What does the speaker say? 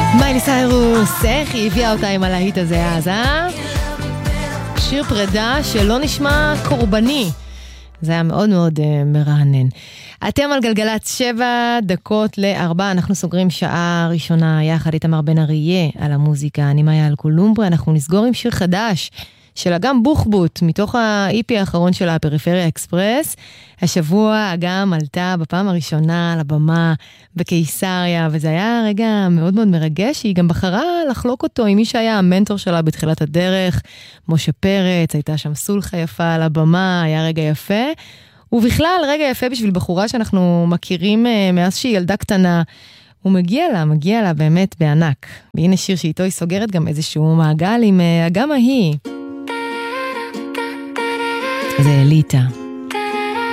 מיילי סיירוס, איך היא הביאה אותה עם הלהיט הזה אז, שיר פרידה שלא נשמע קורבני. זה היה מאוד מאוד מרענן. אתם על גלגלת 7:07, אנחנו סוגרים שעה ראשונה יחד איתמר בן אריה על המוזיקה. אני מאיה אלקולומברי, אנחנו נסגור עם שיר חדש של אגם בוחבוט, מתוך ה-EP האחרון של הפריפריה אקספרס. השבוע אגם עלתה בפעם הראשונה על הבמה בקיסריה, וזה היה רגע מאוד מאוד מרגש. היא גם בחרה לחלוק אותו עם מי שהיה המנטור שלה בתחילת הדרך, משה פרץ. הייתה שם סולחה יפה על הבמה, היה רגע יפה. ובכלל רגע יפה בשביל בחורה שאנחנו מכירים מאז שהיא ילדה קטנה. הוא מגיע לה באמת בענק. והנה שיר שאיתו היא סוגרת גם איזשהו מעגל עם אגם ההיא. זה אליטה.